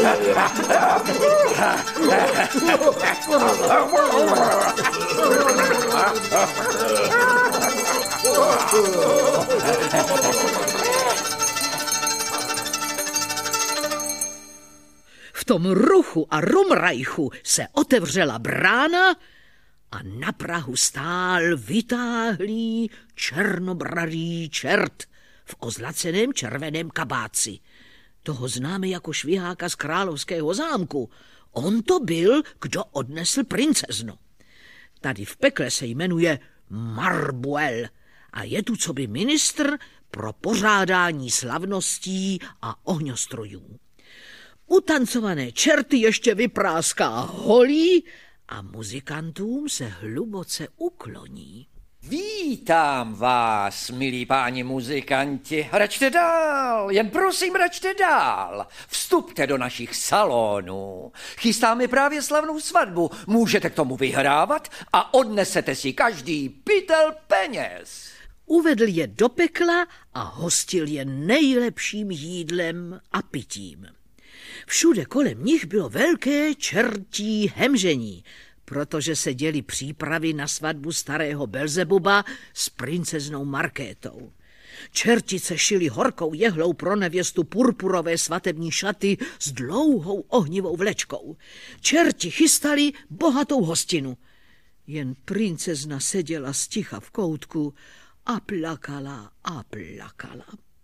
V tom ruchu a rumrajchu se otevřela brána a na prahu stál vytáhlý černobradý čert v ozlaceném červeném kabáci. Toho známe jako šviháka z královského zámku. On to byl, kdo odnesl princeznu. Tady v pekle se jmenuje Marbuel a je tu coby ministr pro pořádání slavností a ohňostrojů. Utancované čerty ještě vypráská holí a muzikantům se hluboce ukloní. Vítám vás, milí páni muzikanti. Račte dál, jen prosím, račte dál. Vstupte do našich salonů. Chystáme právě slavnou svatbu. Můžete k tomu vyhrávat a odnesete si každý pytel peněz. Uvedl je do pekla a hostil je nejlepším jídlem a pitím. Všude kolem nich bylo velké čertí hemžení, protože se děly přípravy na svatbu starého Belzebuba s princeznou Markétou. Čertice šily horkou jehlou pro nevěstu purpurové svatební šaty s dlouhou ohnivou vlečkou. Čerti chystali bohatou hostinu. Jen princezna seděla sticha v koutku a plakala a plakala.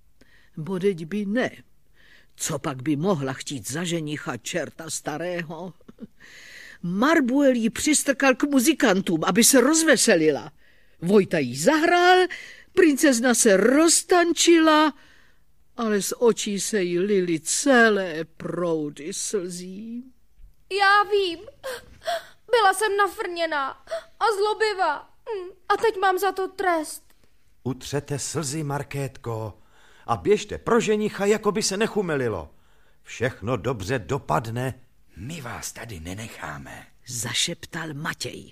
Bodeď by ne. Co pak by mohla chtít za ženicha čerta starého? Marbuel jí přistrkal k muzikantům, aby se rozveselila. Vojta jí zahrál, princezna se roztančila, ale z očí se jí lily celé proudy slzí. Já vím, byla jsem nafrněná a zlobivá a teď mám za to trest. Utřete slzy, Markétko, a běžte pro ženicha, jako by se nechumelilo. Všechno dobře dopadne. My vás tady nenecháme, zašeptal Matěj.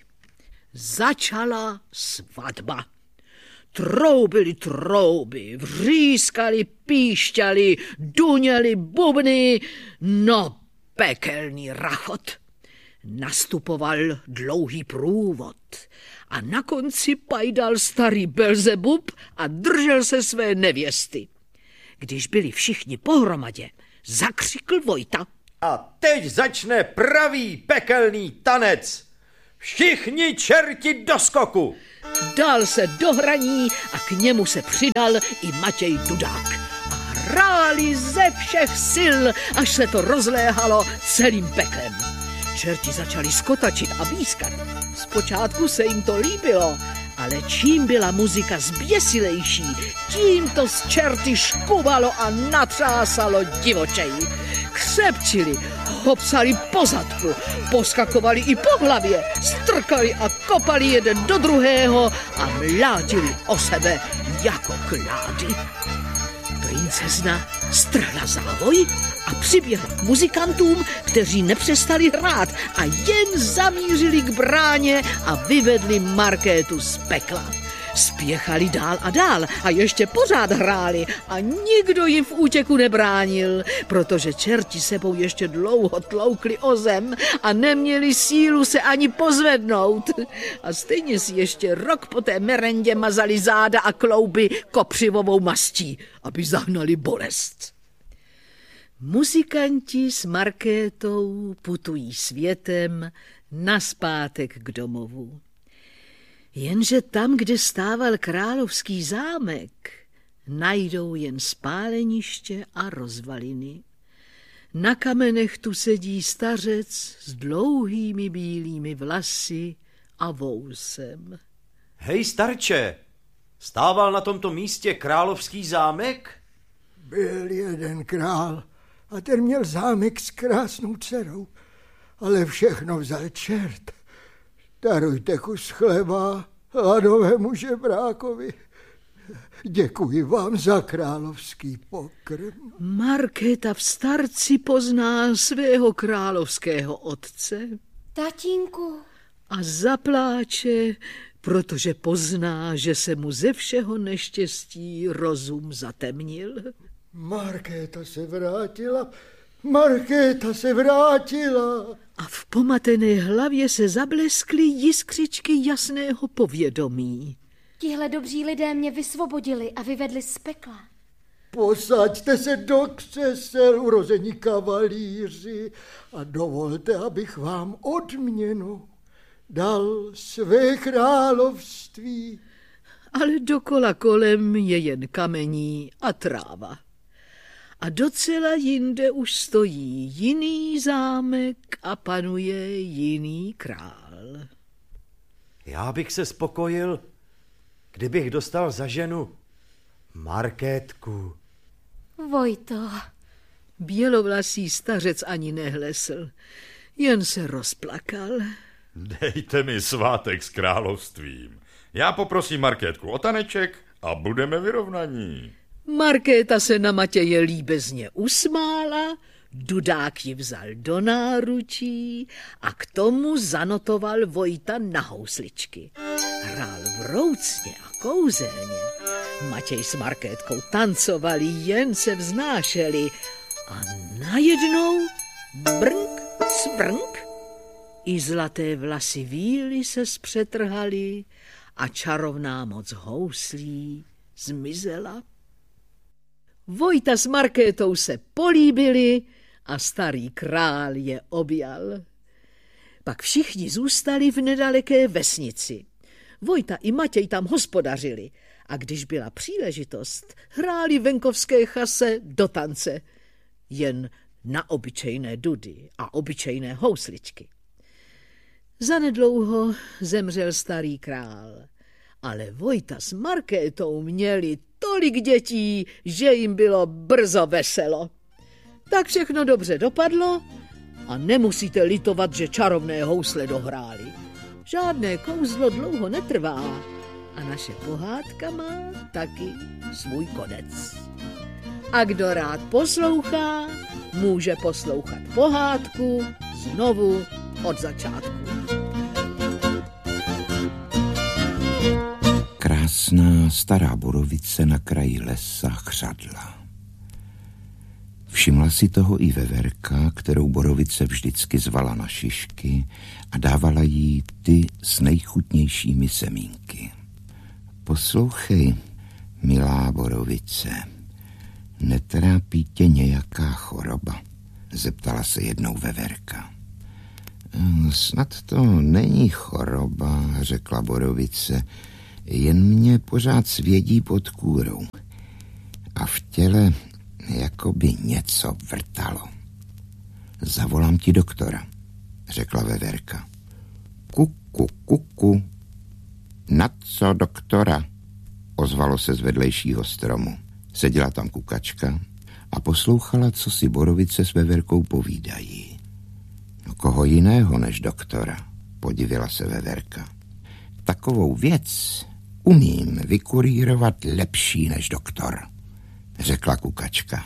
Začala svatba. Troubily trouby, vřískali, píšťali, duněli bubny, no pekelný rachot. Nastupoval dlouhý průvod a na konci pajdal starý Belzebub a držel se své nevěsty. Když byli všichni pohromadě, zakřikl Vojta. A teď začne pravý pekelný tanec. Všichni čerti do skoku. Dal se do hraní a k němu se přidal i Matěj Dudák. A hráli ze všech sil, až se to rozléhalo celým peklem. Čerti začali skotačit a výskat. Zpočátku se jim to líbilo, ale čím byla muzika zběsilejší, tím to z čerty škubalo a natřásalo divočej. Křepčili, hopsali po zadku, poskakovali i po hlavě, strkali a kopali jeden do druhého a mlátili o sebe jako klády. Princezna strhla závoj a přiběhla k muzikantům, kteří nepřestali hrát a jen zamířili k bráně a vyvedli Markétu z pekla. Spěchali dál a dál a ještě pořád hráli a nikdo jim v útěku nebránil, protože čerti sebou ještě dlouho tloukli o zem a neměli sílu se ani pozvednout. A stejně si ještě rok po té merendě mazali záda a klouby kopřivovou mastí, aby zahnali bolest. Muzikanti s Markétou putují světem nazpátek k domovu. Jenže tam, kde stával královský zámek, najdou jen spáleniště a rozvaliny. Na kamenech tu sedí stařec s dlouhými bílými vlasy a vousem. Hej, starče, stával na tomto místě královský zámek? Byl jeden král a ten měl zámek s krásnou dcerou, ale všechno vzal čert. Darujte kus chleba hladovému žebrákovi. Děkuji vám za královský pokrm. Markéta v starci pozná svého královského otce. Tatínku. A zapláče, protože pozná, že se mu ze všeho neštěstí rozum zatemnil. Markéta se vrátila, Markéta se vrátila. A v pomatené hlavě se zableskly jiskřičky jasného povědomí. Tihle dobří lidé mě vysvobodili a vyvedli z pekla. Posaďte se do křesel, urození kavalíři, a dovolte, abych vám odměnu dal své království. Ale dokola kolem je jen kamení a tráva. A docela jinde už stojí jiný zámek a panuje jiný král. Já bych se spokojil, kdybych dostal za ženu Markétku. Vojto. Bělovlasý stařec ani nehlesl, jen se rozplakal. Dejte mi svátek s královstvím. Já poprosím Markétku o taneček a budeme vyrovnaní. Markéta se na Matěje líbezně usmála, dudák ji vzal do náručí a k tomu zanotoval Vojta na housličky. Hrál vroucně a kouzelně. Matěj s Markétkou tancovali, jen se vznášeli a najednou brnk, cvrnk, i zlaté vlasy víly se zpřetrhaly a čarovná moc houslí zmizela. Vojta s Markétou se políbili a starý král je objal. Pak všichni zůstali v nedaleké vesnici. Vojta i Matěj tam hospodařili a když byla příležitost, hráli venkovské chase do tance, jen na obyčejné dudy a obyčejné housličky. Zanedlouho zemřel starý král, ale Vojta s Markétou měli tolik dětí, že jim bylo brzo veselo. Tak všechno dobře dopadlo a nemusíte litovat, že čarovné housle dohráli. Žádné kouzlo dlouho netrvá a naše pohádka má taky svůj konec. A kdo rád poslouchá, může poslouchat pohádku znovu od začátku. Krásná stará borovice na kraji lesa chřadla. Všimla si toho i veverka, kterou borovice vždycky zvala na šišky a dávala jí ty s nejchutnějšími semínky. Poslouchej, milá borovice, netrápí tě nějaká choroba? Zeptala se jednou veverka. Snad to není choroba, řekla borovice, jen mě pořád svědí pod kůrou a v těle jako by něco vrtalo. Zavolám ti doktora, řekla veverka. Kuku, kuku. Na co doktora? Ozvalo se z vedlejšího stromu. Seděla tam kukačka a poslouchala, co si borovice s veverkou povídají. No, koho jiného než doktora, podivila se veverka. Takovou věc umím vykurírovat lepší než doktor, řekla kukačka.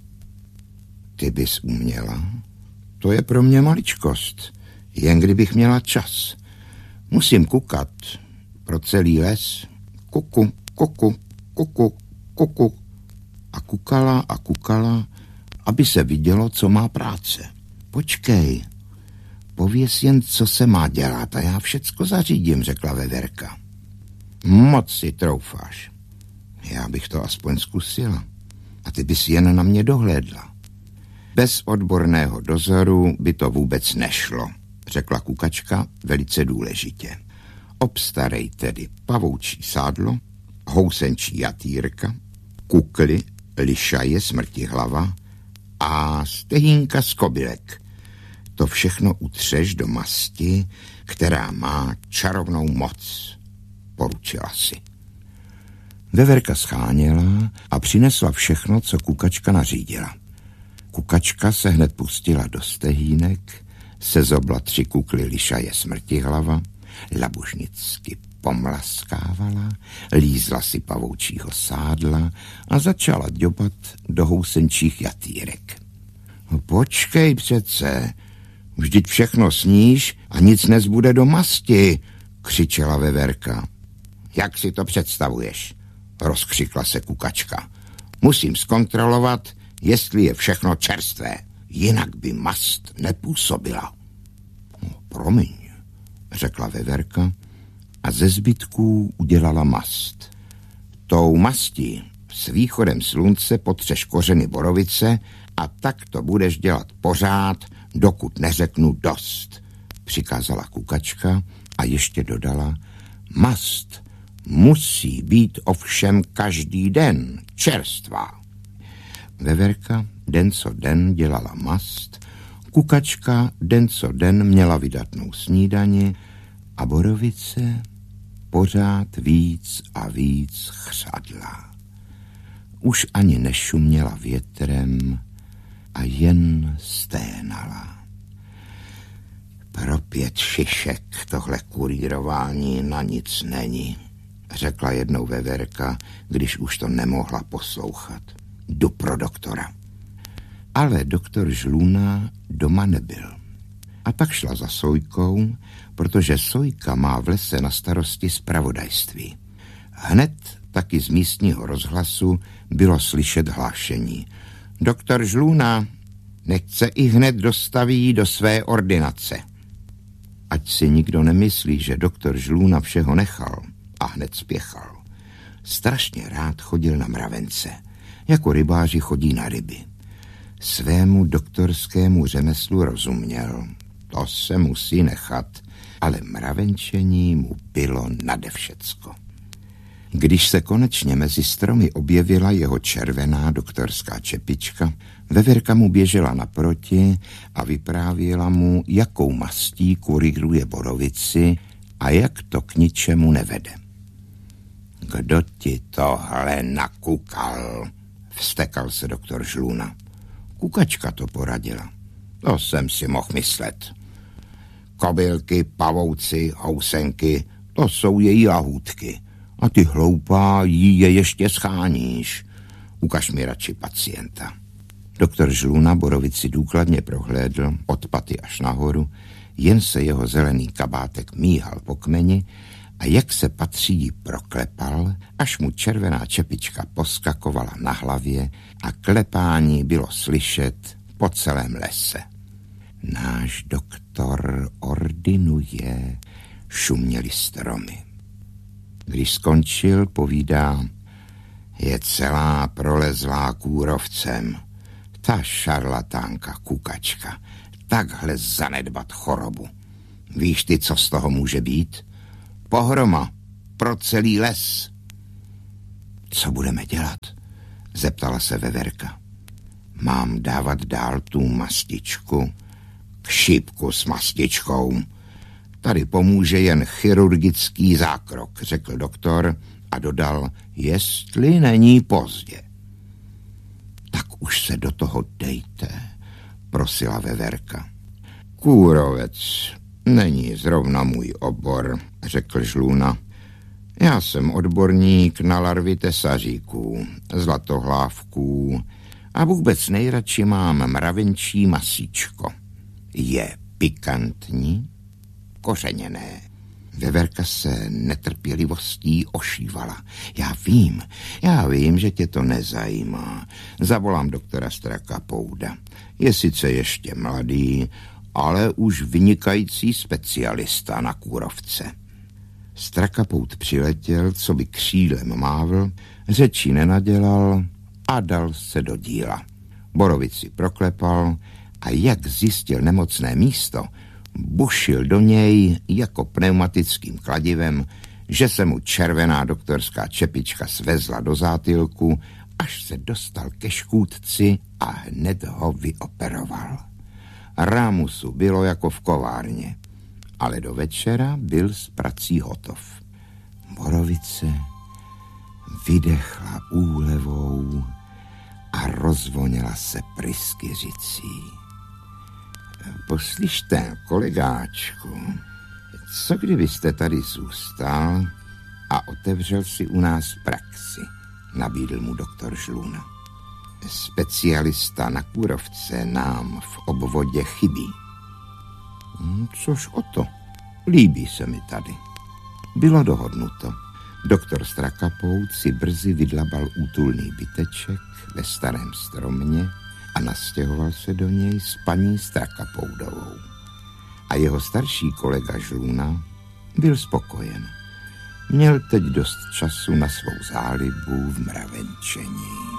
Ty bys uměla? To je pro mě maličkost, jen kdybych měla čas. Musím kukat pro celý les. Kuku, kuku, kuku, kuku. A kukala, aby se vidělo, co má práce. Počkej, pověz jen, co se má dělat a já všecko zařídím, řekla veverka. Moc si troufáš. Já bych to aspoň zkusila. A ty bys jen na mě dohlédla. Bez odborného dozoru by to vůbec nešlo, řekla kukačka velice důležitě. Obstarej tedy pavoučí sádlo, housenčí jatýrka, kukly, lišaje, smrtihlava a stehínka z kobylek. To všechno utřeš do masti, která má čarovnou moc, poručila si. Veverka scháněla a přinesla všechno, co kukačka nařídila. Kukačka se hned pustila do stehínek, sezobla 3 kukly lišaje smrtihlava, labužnicky pomlaskávala, lízla si pavoučího sádla a začala ďobat do housenčích jatýrek. No, počkej přece, vždyť všechno sníš a nic nezbude do masti, křičela veverka. Jak si to představuješ? Rozkřikla se kukačka. Musím zkontrolovat, jestli je všechno čerstvé. jinak by mast nepůsobila. Promiň, řekla veverka a ze zbytků udělala mast. Tou mastí s východem slunce potřeš kořeny borovice a tak to budeš dělat pořád, dokud neřeknu dost, přikázala kukačka a ještě dodala, mast musí být ovšem každý den čerstvá. Veverka den co den dělala mast, kukačka den co den měla vydatnou snídani a borovice pořád víc a víc chřadla. Už ani nešuměla větrem a jen sténala. Pro 5 šišek tohle kurýrování na nic není, řekla jednou veverka, když už to nemohla poslouchat. Jdu pro doktora. Ale doktor Žluna doma nebyl. A tak šla za Sojkou, protože Sojka má v lese na starosti zpravodajství. Hned taky z místního rozhlasu bylo slyšet hlášení. Doktor Žluna nechť se i hned dostaví do své ordinace. Ať si nikdo nemyslí, že doktor Žluna všeho nechal a hned spěchal. Strašně rád chodil na mravence, jako rybáři chodí na ryby. Svému doktorskému řemeslu rozuměl, to se musí nechat, ale mravenčení mu bylo nade všecko. Když se konečně mezi stromy objevila jeho červená doktorská čepička, veverka mu běžela naproti a vyprávěla mu, jakou mastí kuríruje borovici a jak to k ničemu nevede. Kdo ti tohle nakukal? Vztekal se doktor Žluna. Kukačka to poradila. To jsem si mohl myslet. Kobylky, pavouci, housenky, to jsou její lahůdky. A ty hloupá jí je ještě scháníš. Ukaž mi radši pacienta. Doktor Žluna borovici důkladně prohlédl od paty až nahoru, jen se jeho zelený kabátek míhal po kmeni a jak se patří jí proklepal, až mu červená čepička poskakovala na hlavě a klepání bylo slyšet po celém lese. Náš doktor ordinuje, šuměly stromy. Když skončil, povídá, je celá prolezlá kůrovcem. Ta šarlatánka kukačka, takhle zanedbat chorobu. Víš ty, co z toho může být? Pohroma pro celý les. Co budeme dělat? Zeptala se veverka. Mám dávat dál tu mastičku? K šípku s mastičkou. Tady pomůže jen chirurgický zákrok, řekl doktor a dodal, jestli není pozdě. Tak už se do toho dejte, prosila veverka. Kůrovec není zrovna můj obor, řekl Žluna. Já jsem odborník na larvy tesaříků, zlatohlávků a vůbec nejradši mám mravenčí masíčko. Je pikantní? Kořeněné. Veverka se netrpělivostí ošívala. Já vím, že tě to nezajímá. Zavolám doktora Strakapouda. Je sice ještě mladý, ale už vynikající specialista na kůrovce. Strakapoud přiletěl, co by křídlem mávl, řečí nenadělal a dal se do díla. Borovici proklepal a jak zjistil nemocné místo, bušil do něj jako pneumatickým kladivem, že se mu červená doktorská čepička svezla do zátylku, až se dostal ke škůdci a hned ho vyoperoval. Rámusu bylo jako v kovárně, ale do večera byl s prací hotov. Borovice vydechla úlevou a rozvonila se pryskyřicí. Poslyšte, kolegáčku, co kdybyste tady zůstal a otevřel si u nás praxi, nabídl mu doktor Žluna. Specialista na kůrovce nám v obvodě chybí. Což o to, líbí se mi tady. Bylo dohodnuto. Doktor Strakapoud si brzy vydlabal útulný byteček ve starém stromě a nastěhoval se do něj s paní Strakapoudovou. A jeho starší kolega Žluna byl spokojen. Měl teď dost času na svou zálibu v mravenčení.